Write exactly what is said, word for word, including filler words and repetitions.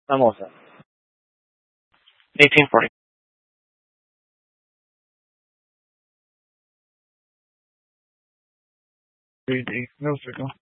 I'm all set. eighteen forty. Read the no signal.